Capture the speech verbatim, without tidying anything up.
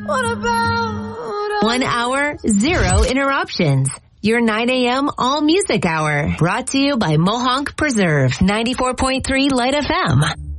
What about One hour, zero interruptions. Your nine a.m. all music hour. Brought to you by Mohonk Preserve, ninety-four point three Light F M.